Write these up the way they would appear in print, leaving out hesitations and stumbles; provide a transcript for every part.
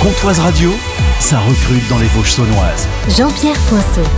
Pontoise Radio, ça recrute dans les Vosges saunoises. Jean-Pierre Poinceau.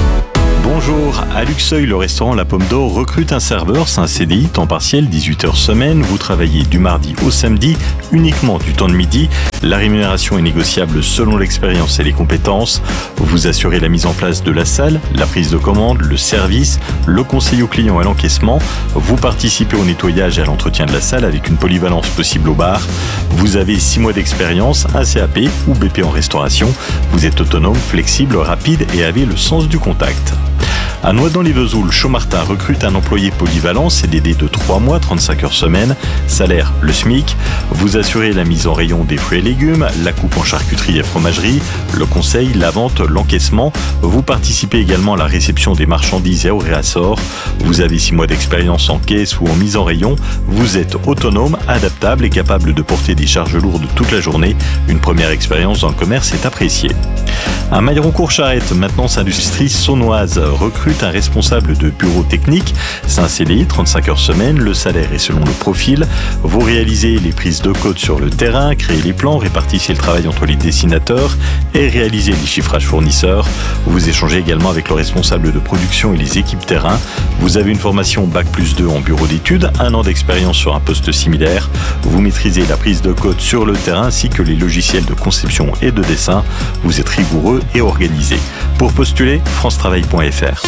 Bonjour, à Luxeuil, le restaurant La Pomme d'Or recrute un serveur, c'est un CDI, temps partiel, 18 heures semaine. Vous travaillez du mardi au samedi, uniquement du temps de midi. La rémunération est négociable selon l'expérience et les compétences. Vous assurez la mise en place de la salle, la prise de commande, le service, le conseil aux clients et l'encaissement. Vous participez au nettoyage et à l'entretien de la salle avec une polyvalence possible au bar. Vous avez 6 mois d'expérience, un CAP ou BP en restauration. Vous êtes autonome, flexible, rapide et avez le sens du contact. À Noidans-les-Vesoul, Chaumartin recrute un employé polyvalent, CDD de 3 mois, 35 heures semaine, salaire le SMIC. Vous assurez la mise en rayon des fruits et légumes, la coupe en charcuterie et fromagerie, le conseil, la vente, l'encaissement. Vous participez également à la réception des marchandises et au réassort. Vous avez 6 mois d'expérience en caisse ou en mise en rayon. Vous êtes autonome, adaptable et capable de porter des charges lourdes toute la journée. Une première expérience dans le commerce est appréciée. À Mailleroncourt-Charette, maintenance industrie saunoise, recrute un responsable de bureau technique. C'est un CDI, 35 heures semaine, le salaire est selon le profil. Vous réalisez les prises de code sur le terrain, créez les plans, répartissez le travail entre les dessinateurs et réalisez les chiffrages fournisseurs. Vous échangez également avec le responsable de production et les équipes terrain. Vous avez une formation Bac+2 en bureau d'études, 1 an d'expérience sur un poste similaire. Vous maîtrisez la prise de code sur le terrain ainsi que les logiciels de conception et de dessin. Vous êtes rigoureux et organisé. Pour postuler, francetravail.fr.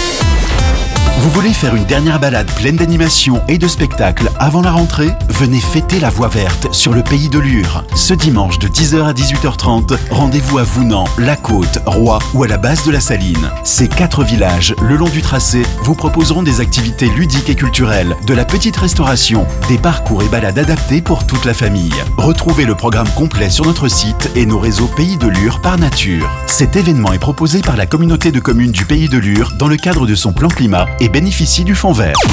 Vous voulez faire une dernière balade pleine d'animation et de spectacles avant la rentrée? Venez fêter la Voie Verte sur le Pays de Lure. Ce dimanche de 10h à 18h30, rendez-vous à Vounan, La Côte, Roy ou à la base de la Saline. Ces 4 villages, le long du tracé, vous proposeront des activités ludiques et culturelles, de la petite restauration, des parcours et balades adaptés pour toute la famille. Retrouvez le programme complet sur notre site et nos réseaux Pays de Lure par nature. Cet événement est proposé par la communauté de communes du Pays de Lure dans le cadre de son plan climat et bénéficie du Fonds vert.